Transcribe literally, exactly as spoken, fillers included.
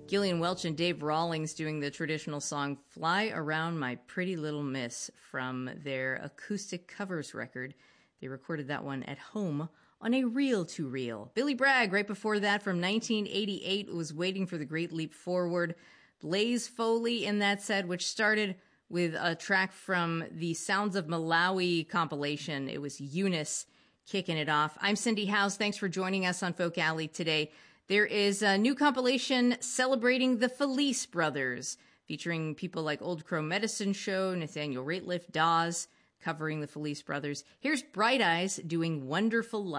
Gillian Welch and Dave Rawlings doing the traditional song Fly Around My Pretty Little Miss from their acoustic covers record. They recorded that one at home on a reel-to-reel. Billy Bragg, right before that, from nineteen eighty-eight, was Waiting for the Great Leap Forward. Blaze Foley in that set, which started with a track from the Sounds of Malawi compilation. It was Eunice kicking it off. I'm Cindy House. Thanks for joining us on Folk Alley today. There is a new compilation celebrating the Felice Brothers, featuring people like Old Crow Medicine Show, Nathaniel Rateliff, Dawes, covering the Felice Brothers. Here's Bright Eyes doing Wonderful Life.